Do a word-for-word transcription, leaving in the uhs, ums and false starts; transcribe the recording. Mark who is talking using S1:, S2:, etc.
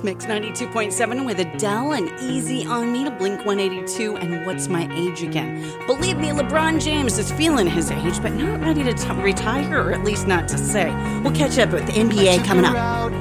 S1: It's Mix ninety-two point seven with Adele and Easy on Me to Blink one eighty-two and What's My Age Again. Believe me, LeBron James is feeling his age, but not ready to t- retire, or at least not to say. We'll catch up with the N B A coming up.